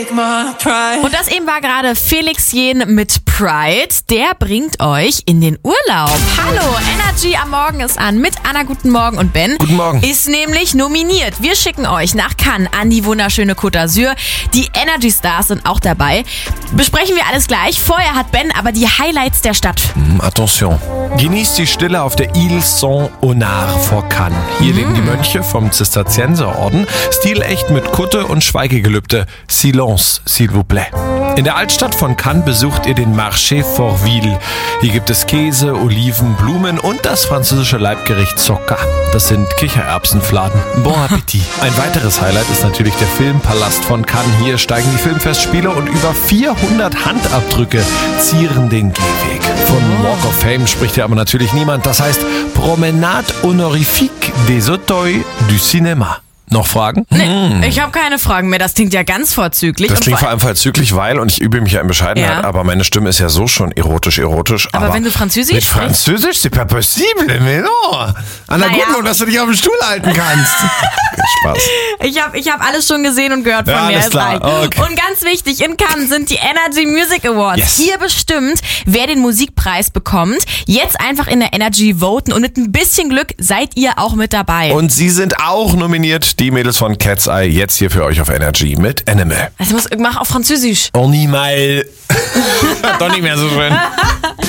take my pride. Und das eben war gerade Felix Jähn mit Pride. Der bringt euch in den Urlaub. Hallo, Energy am Morgen ist an mit Anna, guten Morgen, und Ben Guten Morgen. ist nämlich nominiert. Wir schicken euch nach Cannes an die wunderschöne Côte d'Azur. Die Energy Stars sind auch dabei. Besprechen wir alles gleich. Vorher hat Ben aber die Highlights der Stadt. Attention. Genießt die Stille auf der Ile Saint-Honard vor Cannes. Hier leben die Mönche vom Zisterzienserorden. Stilecht mit Kutte und Schweigegelübde. Silence, s'il vous plaît. In der Altstadt von Cannes besucht ihr den Marché Fortville. Hier gibt es Käse, Oliven, Blumen und das französische Leibgericht Zoka. Das sind Kichererbsenfladen. Bon Appetit. Ein weiteres Highlight ist natürlich der Filmpalast von Cannes. Hier steigen die Filmfestspiele und über 400 Handabdrücke zieren den Gehweg. Von Walk of Fame spricht hier aber natürlich niemand. Das heißt Promenade honorifique des Auteuils du Cinéma. Noch Fragen? Nee, ich habe keine Fragen mehr. Das klingt ja ganz vorzüglich. Das Und klingt vor vor allem vorzüglich, weil, und ich übe mich ja in Bescheidenheit, Ja. aber meine Stimme ist ja so schon erotisch. Aber wenn du Französisch mit sprichst? Französisch, c'est pas possible, mais non. Anna, Naja. gut, nur, dass du dich auf den Stuhl halten kannst. Spaß. Ich hab alles schon gesehen und gehört von Ja, mir. alles ist klar. recht. Okay. Und ganz wichtig, in Cannes sind die Energy Music Awards. Yes. Hier bestimmt, wer den Musikpreis bekommt. Jetzt einfach in der Energy voten und mit ein bisschen Glück seid ihr auch mit dabei. Und sie sind auch nominiert, die Mädels von Cat's Eye, jetzt hier für euch auf Energy mit Animal. mach auf Französisch. Animal. Doch nicht mehr so schön.